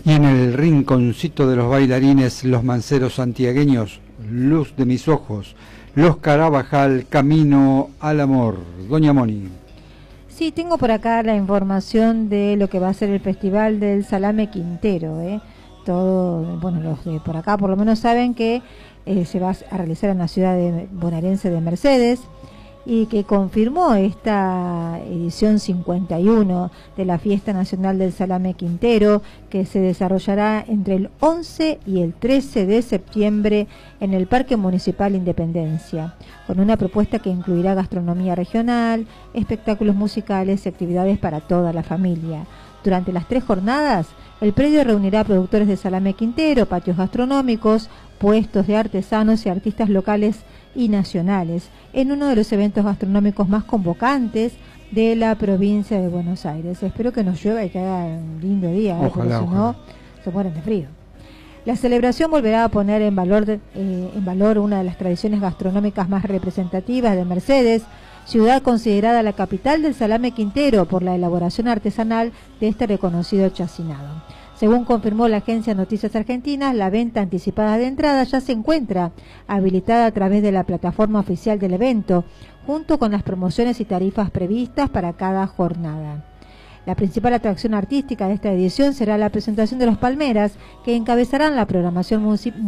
Y en el rinconcito de los bailarines, los manceros santiagueños, Luz de mis ojos, Los Carabajal, Camino al Amor. Doña Moni. Sí, tengo por acá la información de lo que va a ser el Festival del Salame Quintero. Todo, bueno, los de por acá por lo menos saben que se va a realizar en la ciudad bonaerense de Mercedes, y que confirmó esta edición 51 de la Fiesta Nacional del Salame Quintero, que se desarrollará entre el 11 y el 13 de septiembre en el Parque Municipal Independencia, con una propuesta que incluirá gastronomía regional, espectáculos musicales y actividades para toda la familia. Durante las 3 jornadas, el predio reunirá productores de salame quintero, patios gastronómicos, puestos de artesanos y artistas locales y nacionales, en uno de los eventos gastronómicos más convocantes de la provincia de Buenos Aires. Espero que nos llueva y que haga un lindo día, porque si no, se mueren de frío. La celebración volverá a poner en valor una de las tradiciones gastronómicas más representativas de Mercedes, ciudad considerada la capital del salame quintero por la elaboración artesanal de este reconocido chacinado. Según confirmó la agencia Noticias Argentinas, la venta anticipada de entradas ya se encuentra habilitada a través de la plataforma oficial del evento, junto con las promociones y tarifas previstas para cada jornada. La principal atracción artística de esta edición será la presentación de los Palmeras, que encabezarán la programación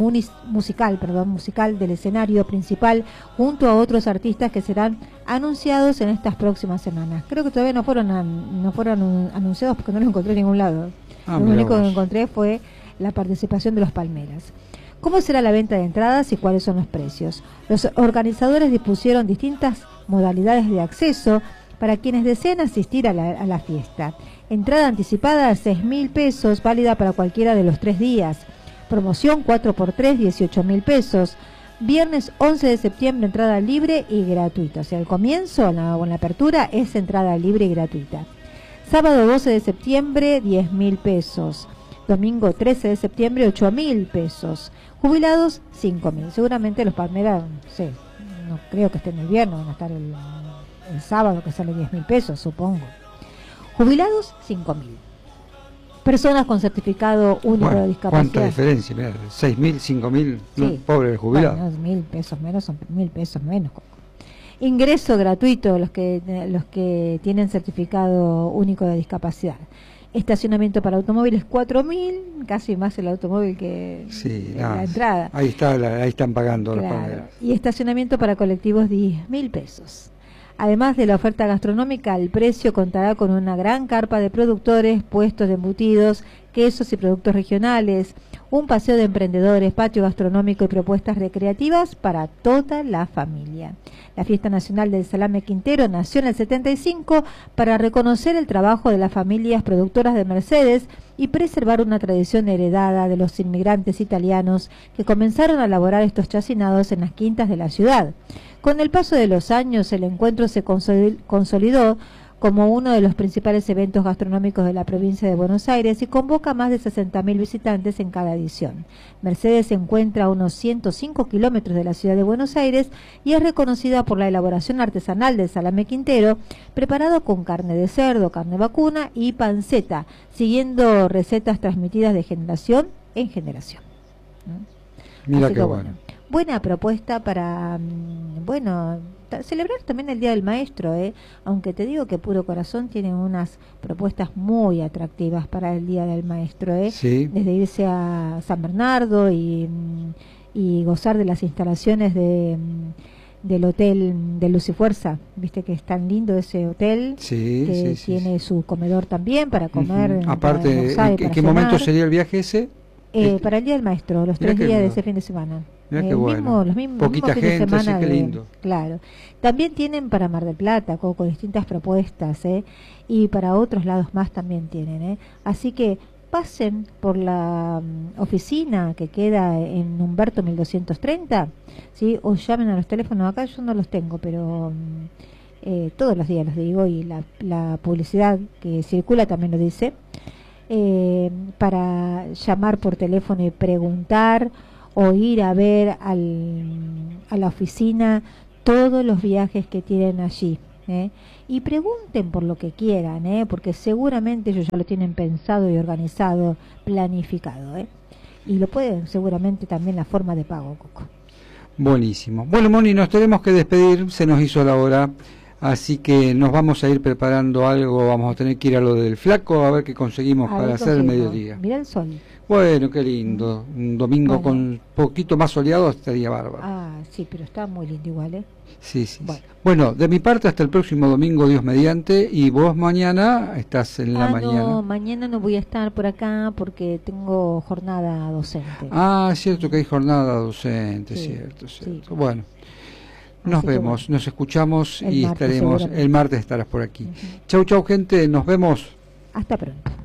musical del escenario principal, junto a otros artistas que serán anunciados en estas próximas semanas. Creo que todavía no fueron anunciados porque no los encontré en ningún lado. Lo único que encontré fue la participación de los Palmeras. ¿Cómo será la venta de entradas y cuáles son los precios? Los organizadores dispusieron distintas modalidades de acceso para quienes deseen asistir a la fiesta. Entrada anticipada, 6.000 pesos, válida para cualquiera de los 3 días. Promoción 4x3, 18.000 pesos. Viernes 11 de septiembre, entrada libre y gratuita. O sea, al comienzo o en la apertura es entrada libre y gratuita. Sábado 12 de septiembre, 10.000 pesos. Domingo 13 de septiembre, 8.000 pesos. Jubilados, 5.000. Seguramente los Palmeras, no creo que estén el viernes, van a estar el sábado, que sale 10.000 pesos, supongo. Jubilados, 5.000. Personas con certificado único de discapacidad. ¿Cuánta diferencia? Mirá, 6.000, 5.000, sí. Pobre jubilado. Bueno, 1.000 pesos menos son 1.000 pesos menos. Ingreso gratuito los que tienen certificado único de discapacidad. Estacionamiento para automóviles 4.000, casi más el automóvil que la entrada. Ahí están pagando los Palmeras. Y estacionamiento para colectivos 10.000 pesos. Además de la oferta gastronómica, el precio contará con una gran carpa de productores, puestos de embutidos, quesos y productos regionales, un paseo de emprendedores, patio gastronómico y propuestas recreativas para toda la familia. La Fiesta Nacional del Salame Quintero nació en el 75 para reconocer el trabajo de las familias productoras de Mercedes y preservar una tradición heredada de los inmigrantes italianos que comenzaron a elaborar estos chacinados en las quintas de la ciudad. Con el paso de los años, el encuentro se consolidó como uno de los principales eventos gastronómicos de la provincia de Buenos Aires y convoca a más de 60.000 visitantes en cada edición. Mercedes se encuentra a unos 105 kilómetros de la ciudad de Buenos Aires y es reconocida por la elaboración artesanal del salame quintero, preparado con carne de cerdo, carne vacuna y panceta, siguiendo recetas transmitidas de generación en generación. Mira qué bueno. Buena propuesta para, celebrar también el Día del Maestro, aunque te digo que Puro Corazón tiene unas propuestas muy atractivas para el Día del Maestro, Sí. Desde irse a San Bernardo y gozar de las instalaciones del hotel de Luz y Fuerza, viste que es tan lindo ese hotel, que tiene su comedor también para comer. Aparte, ¿en qué momento sería el viaje ese? Para el Día del Maestro, los 3 días de ese fin de semana. Los mismos poquita gente, de semana qué lindo. Claro. También tienen para Mar del Plata, con distintas propuestas, y para otros lados más también tienen, Así que pasen por la oficina que queda en Humberto 1230, ¿sí? O llamen a los teléfonos acá, yo no los tengo, pero todos los días los digo, y la publicidad que circula también lo dice, para llamar por teléfono y preguntar o ir a ver a la oficina todos los viajes que tienen allí, Y pregunten por lo que quieran, porque seguramente ellos ya lo tienen pensado y organizado, planificado, y lo pueden seguramente también la forma de pago, Coco. Buenísimo. Bueno, Moni, nos tenemos que despedir, se nos hizo la hora, así que nos vamos a ir preparando algo, vamos a tener que ir a lo del flaco, a ver qué conseguimos para hacer el mediodía. Mira el sol. Bueno, qué lindo, un domingo con poquito más soleado estaría bárbaro. Ah, sí, pero está muy lindo igual, Sí. Bueno, de mi parte hasta el próximo domingo, Dios mediante, y vos mañana estás en la mañana. No, mañana no voy a estar por acá porque tengo jornada docente. Ah, es cierto que hay jornada docente, sí, cierto. Sí. Bueno, nos vemos, nos escuchamos y estaremos, el martes estarás por aquí. Chau, gente, nos vemos. Hasta pronto.